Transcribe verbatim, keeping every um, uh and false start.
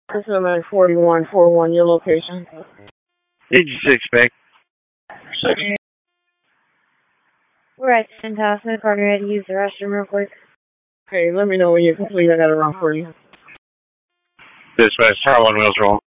Seven forty-one four one, your location. eighty-six back. We're at Fantastic. Are you ready to use the restroom real quick? Okay, let me know when you're complete. I got a run for you. Dispatch, Tower one wheels roll.